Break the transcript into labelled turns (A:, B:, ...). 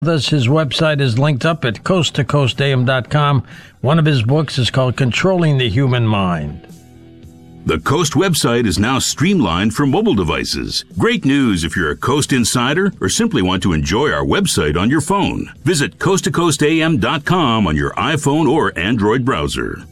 A: His website is linked up at coasttocoastam.com. One of his books is called Controlling the Human Mind.
B: The Coast website is now streamlined for mobile devices. Great news if you're a Coast insider or simply want to enjoy our website on your phone. Visit coasttocoastam.com on your iPhone or Android browser.